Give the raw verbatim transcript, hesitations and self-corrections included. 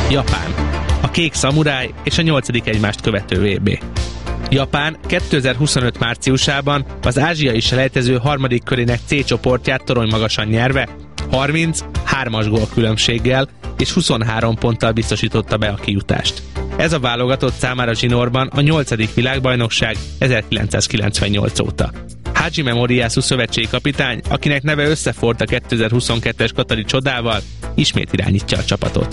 Japán. A kék szamuráj és a nyolcadik egymást követő vé bé. Japán kétezer-huszonöt márciusában az ázsiai selejtező harmadik körének C csoportját toronymagasan nyerve harminchárom gól különbséggel és huszonhárom ponttal biztosította be a kijutást. Ez a válogatott számára zsinórban a nyolcadik világbajnokság ezerkilencszázkilencvennyolc óta. Hajime Moriyasu szövetségi kapitány, akinek neve összeforrt a kétezer-huszonkettes katari csodával, ismét irányítja a csapatot.